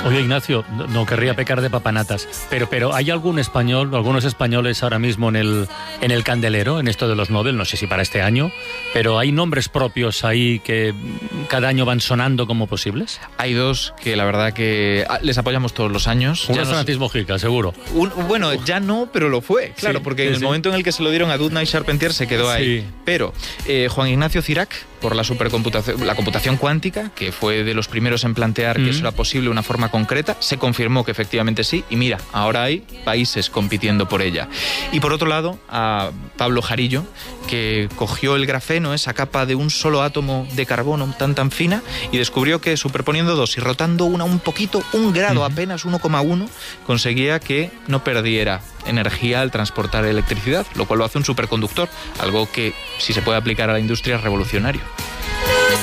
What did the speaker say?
Oye, Ignacio, no querría pecar de papanatas, pero ¿hay algún español, algunos españoles ahora mismo en el candelero, en esto de los Nobel? No sé si para este año, pero ¿hay nombres propios ahí que cada año van sonando como posibles? Hay dos que la verdad que les apoyamos todos los años. Uno es Francis Mojica, seguro. Bueno, ya no, pero lo fue, claro, Sí, porque sí, en el sí. momento en el que se lo dieron a Doudna y Charpentier se quedó ahí. Sí. Pero Juan Ignacio Cirac, por la computación cuántica, que fue de los primeros en plantear que eso era posible de una forma concreta, se confirmó que efectivamente sí, y mira, ahora hay países compitiendo por ella. Y por otro lado, a Pablo Jarillo, que cogió el grafeno, esa capa de un solo átomo de carbono tan fina, y descubrió que superponiendo dos y rotando una un poquito, un grado apenas, 1,1, conseguía que no perdiera energía al transportar electricidad, lo cual lo hace un superconductor, algo que si se puede aplicar a la industria es revolucionario.